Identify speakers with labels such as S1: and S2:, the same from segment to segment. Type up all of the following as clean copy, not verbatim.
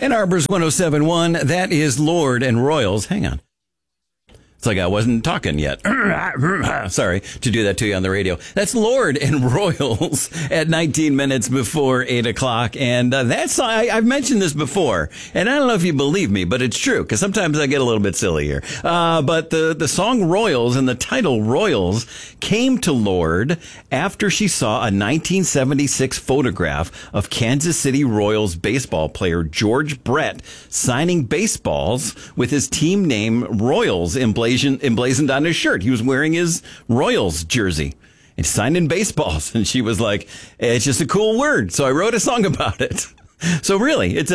S1: Ann Arbor's 107.1, that is Lorde and Royals. Hang on. It's like I wasn't talking yet. Sorry to do that to you on the radio. That's Lorde and Royals at 19 minutes before 8 o'clock. And I've mentioned this before, and I don't know if you believe me, but it's true, because sometimes I get a little bit silly here. But the song Royals and the title Royals came to Lorde after she saw a 1976 photograph of Kansas City Royals baseball player George Brett signing baseballs with his team name Royals emblazoned on his shirt. He was wearing his Royals jersey and signed in baseballs. And she was like, it's just a cool word. So I wrote a song about it. So really, it's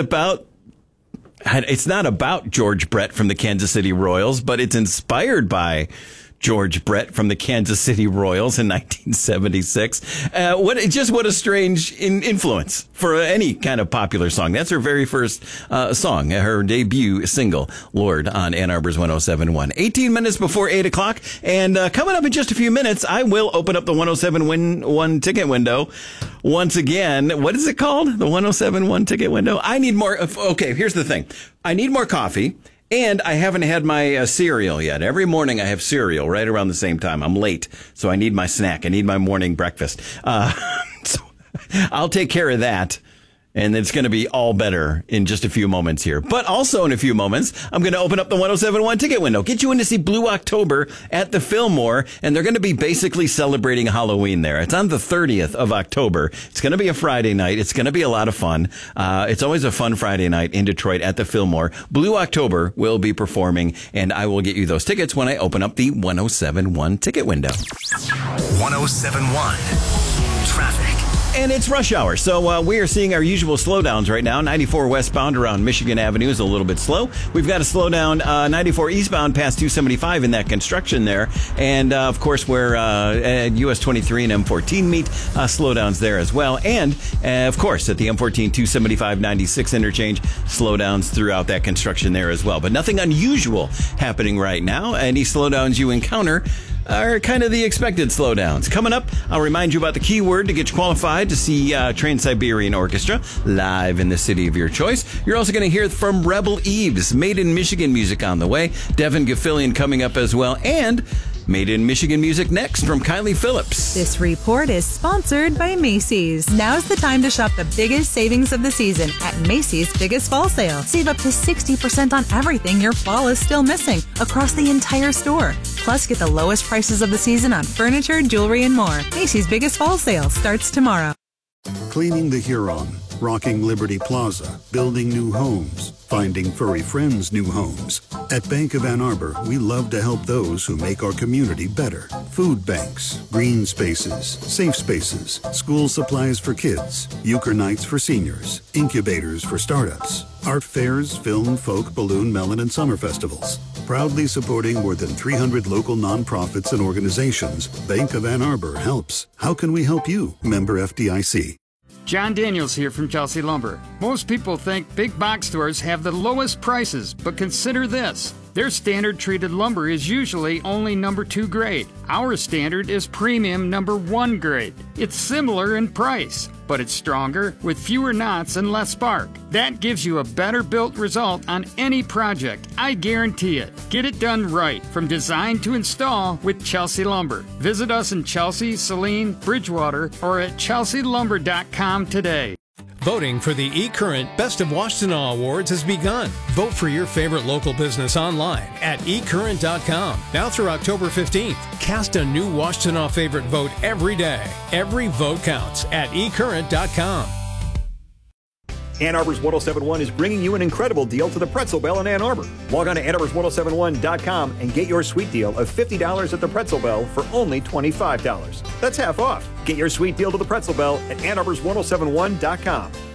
S1: not about George Brett from the Kansas City Royals, but it's inspired by George Brett from the Kansas City Royals in 1976. What a strange influence for any kind of popular song. That's her very first song, her debut single, Lorde, on Ann Arbor's 107.1. 18 minutes before 8 o'clock. And coming up in just a few minutes, I will open up the 107.1 ticket window once again. What is it called? The 107.1 ticket window? I need more. Okay, here's the thing. I need more coffee. And I haven't had my cereal yet. Every morning I have cereal right around the same time. I'm late, so I need my snack. I need my morning breakfast. So I'll take care of that. And it's going to be all better in just a few moments here. But also in a few moments, I'm going to open up the 107.1 ticket window. Get you in to see Blue October at the Fillmore. And they're going to be basically celebrating Halloween there. It's on the 30th of October. It's going to be a Friday night. It's going to be a lot of fun. It's always a fun Friday night in Detroit at the Fillmore. Blue October will be performing, and I will get you those tickets when I open up the 107.1 ticket window.
S2: 107.1 Traffic.
S1: And it's rush hour, so we are seeing our usual slowdowns right now. 94 westbound around Michigan Avenue is a little bit slow. We've got a slowdown 94 eastbound past 275 in that construction there. And, of course, where at US 23 and M14 meet, slowdowns there as well. And, of course, at the M14 275-96 interchange, slowdowns throughout that construction there as well. But nothing unusual happening right now. Any slowdowns you encounter are kind of the expected slowdowns. Coming up, I'll remind you about the keyword to get you qualified to see Trans-Siberian Orchestra live in the city of your choice. You're also going to hear from Rebel Eves, Made in Michigan music on the way. Devin Gaffilian coming up as well. And Made in Michigan music next from Kylie Phillips.
S3: This report is sponsored by Macy's. Now's the time to shop the biggest savings of the season at Macy's Biggest Fall Sale. Save up to 60% on everything your fall is still missing across the entire store. Plus, get the lowest prices of the season on furniture, jewelry, and more. Macy's Biggest Fall Sale starts tomorrow.
S4: Cleaning the Huron, rocking Liberty Plaza, building new homes, finding furry friends new homes. At Bank of Ann Arbor, we love to help those who make our community better. Food banks, green spaces, safe spaces, school supplies for kids, euchre nights for seniors, incubators for startups, art fairs, film, folk, balloon, melon, and summer festivals. Proudly supporting more than 300 local nonprofits and organizations, Bank of Ann Arbor helps. How can we help you? Member FDIC.
S5: John Daniels here from Chelsea Lumber. Most people think big box stores have the lowest prices, but consider this. Their standard treated lumber is usually only number 2 grade. Our standard is premium number 1 grade. It's similar in price, but it's stronger with fewer knots and less spark. That gives you a better built result on any project. I guarantee it. Get it done right from design to install with Chelsea Lumber. Visit us in Chelsea, Saline, Bridgewater, or at chelsealumber.com today.
S6: Voting for the eCurrent Best of Washtenaw Awards has begun. Vote for your favorite local business online at eCurrent.com. Now through October 15th. Cast a new Washtenaw favorite vote every day. Every vote counts at eCurrent.com.
S7: Ann Arbor's 107.1 is bringing you an incredible deal to the Pretzel Bell in Ann Arbor. Log on to AnnArbor's1071.com and get your sweet deal of $50 at the Pretzel Bell for only $25. That's half off. Get your sweet deal to the Pretzel Bell at AnnArbor's1071.com.